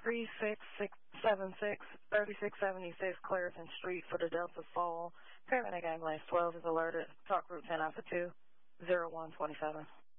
3676 3676 Clareton Street for the Delta Fall. Paramedic Ambulance 12 is alerted. Talk Route 10 Alpha 2, 0127.